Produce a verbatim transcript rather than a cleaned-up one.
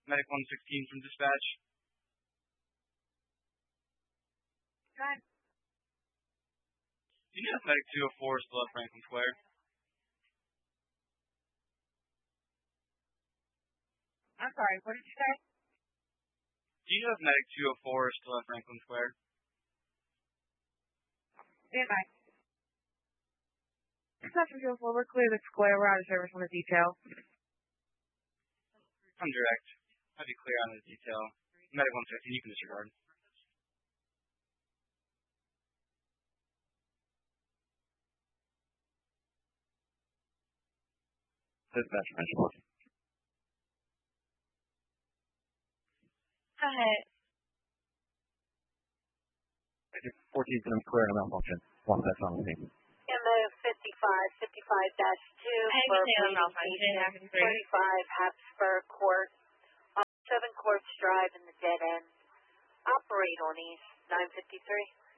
Medic one sixteen from dispatch. Good. Do you know if Medic two oh four is still at Franklin Square? I'm sorry, what did you say? Do you know if Medic two oh four is still at Franklin Square? Stand by. Dispatcher two oh four, we're clear the square. We're out of service on the detail. I'm direct. I'll be clear on the detail. Medic one fifteen, you can disregard. Dispatch, Metro. Go ahead. fourteen seven square and malfunction. One that's on the scene. M O fifty-five, fifty-five dash two for malfunction. twenty-five Habsburg Court, uh, seven Courts Drive in the dead end. Operate on East nine fifty-three.